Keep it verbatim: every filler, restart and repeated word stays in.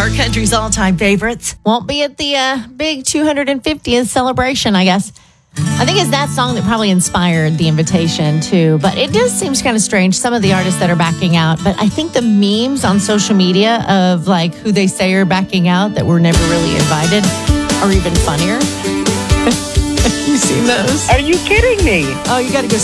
our country's all-time favorites. Won't be at the uh, big two hundred fiftieth celebration, I guess. I think it's that song that probably inspired the invitation, too. But it just seems kind of strange, some of the artists that are backing out. But I think the memes on social media of, like, who they say are backing out that were never really invited are even funnier. You seen those? Are you kidding me? Oh, you got to go